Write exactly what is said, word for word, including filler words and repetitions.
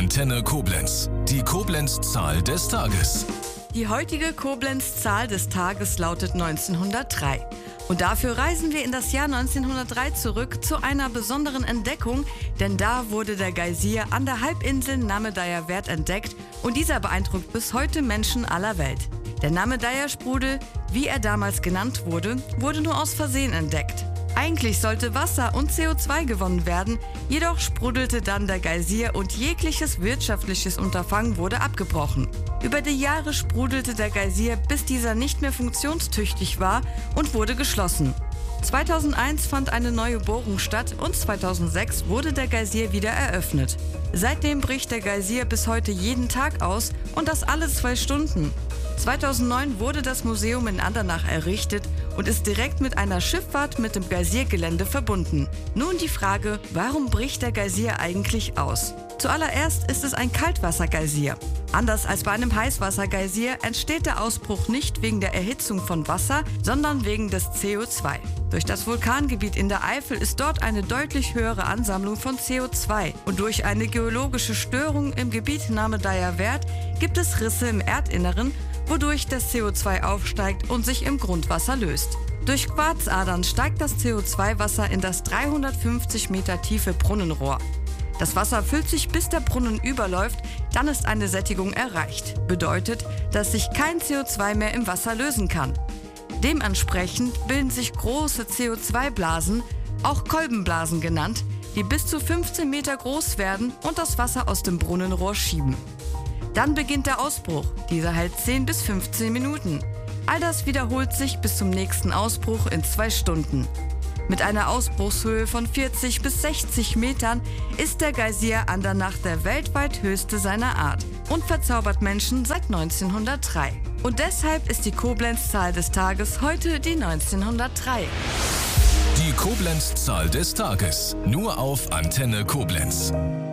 Antenne Koblenz. Die Koblenz-Zahl des Tages. Die heutige Koblenz-Zahl des Tages lautet neunzehnhundertdrei. Und dafür reisen wir in das Jahr neunzehnhundertdrei zurück zu einer besonderen Entdeckung, denn da wurde der Geysir an der Halbinsel Namedaya Wert entdeckt und dieser beeindruckt bis heute Menschen aller Welt. Der Namedaya-Sprudel, wie er damals genannt wurde, wurde nur aus Versehen entdeckt. Eigentlich sollte Wasser und C O zwei gewonnen werden, jedoch sprudelte dann der Geysir und jegliches wirtschaftliches Unterfangen wurde abgebrochen. Über die Jahre sprudelte der Geysir, bis dieser nicht mehr funktionstüchtig war und wurde geschlossen. zweitausendeins fand eine neue Bohrung statt und zweitausendsechs wurde der Geysir wieder eröffnet. Seitdem bricht der Geysir bis heute jeden Tag aus und das alle zwei Stunden. zweitausendneun wurde das Museum in Andernach errichtet und ist direkt mit einer Schifffahrt mit dem Geysir-Gelände verbunden. Nun die Frage, warum bricht der Geysir eigentlich aus? Zuallererst ist es ein Kaltwasser-Geysir. Anders als bei einem Heißwasser-Geysir entsteht der Ausbruch nicht wegen der Erhitzung von Wasser, sondern wegen des C O zwei. Durch das Vulkangebiet in der Eifel ist dort eine deutlich höhere Ansammlung von C O zwei und durch eine geologische Störung im Gebiet Namedaya Wert gibt es Risse im Erdinneren, wodurch das C O zwei aufsteigt und sich im Grundwasser löst. Durch Quarzadern steigt das C O zwei Wasser in das dreihundertfünfzig Meter tiefe Brunnenrohr. Das Wasser füllt sich, bis der Brunnen überläuft, dann ist eine Sättigung erreicht. Bedeutet, dass sich kein C O zwei mehr im Wasser lösen kann. Dementsprechend bilden sich große C O zwei Blasen, auch Kolbenblasen genannt, die bis zu fünfzehn Meter groß werden und das Wasser aus dem Brunnenrohr schieben. Dann beginnt der Ausbruch. Dieser hält zehn bis fünfzehn Minuten. All das wiederholt sich bis zum nächsten Ausbruch in zwei Stunden. Mit einer Ausbruchshöhe von vierzig bis sechzig Metern ist der Geysir Andernach der weltweit höchste seiner Art und verzaubert Menschen seit neunzehnhundertdrei. Und deshalb ist die Koblenz-Zahl des Tages heute die neunzehnhundertdrei. Die Koblenz-Zahl des Tages. Nur auf Antenne Koblenz.